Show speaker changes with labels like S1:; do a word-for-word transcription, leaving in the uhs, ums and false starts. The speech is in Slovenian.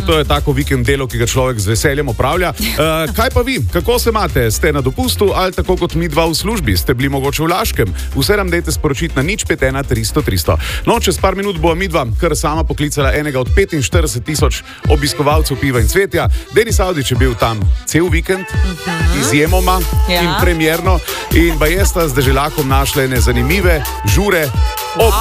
S1: To je tako vikend delo, ki ga človek z veseljem opravlja. Uh, kaj pa vi? Kako se imate? Ste na dopustu ali tako kot mi dva v službi? Ste bili mogoče v Laškem? Vse nam dajte sporočiti na nič pet ena tristo tristo. No, čez par minut bo mi dva kar sama poklicala enega od petinštirideset tisoč obiskovalcev Piva in cvetja. Denis Avdić je bil tam cel vikend, uh-huh. izjemoma ja. in premierno. In bajesta z Deželakom našla ene zanimive žure ob